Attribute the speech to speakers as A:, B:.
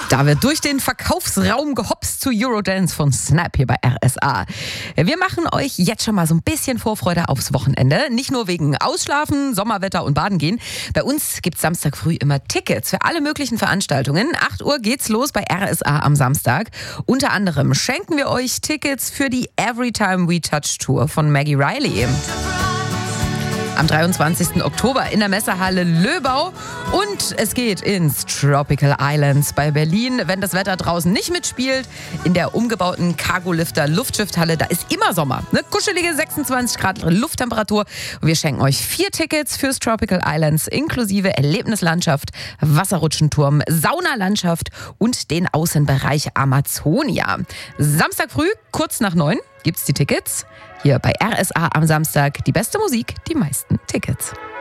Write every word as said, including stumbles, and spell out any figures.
A: Da wird durch den Verkaufsraum gehopst zu Eurodance von Snap hier bei R S A. Wir machen euch jetzt schon mal so ein bisschen Vorfreude aufs Wochenende. Nicht nur wegen Ausschlafen, Sommerwetter und Baden gehen. Bei uns gibt's Samstag früh immer Tickets für alle möglichen Veranstaltungen. acht Uhr geht's los bei R S A am Samstag. Unter anderem schenken wir euch Tickets für die Everytime We Touch Tour von Maggie Riley. Am dreiundzwanzigsten Oktober in der Messehalle Löbau. Und es geht ins Tropical Islands bei Berlin, wenn das Wetter draußen nicht mitspielt. In der umgebauten Cargolifter Luftschiffhalle, da ist immer Sommer. Eine kuschelige sechsundzwanzig Grad Lufttemperatur. Und wir schenken euch vier Tickets fürs Tropical Islands inklusive Erlebnislandschaft, Wasserrutschenturm, Saunalandschaft und den Außenbereich Amazonia. Samstag früh, kurz nach neun, gibt's die Tickets. Hier bei R S A am Samstag die beste Musik, die meisten Tickets.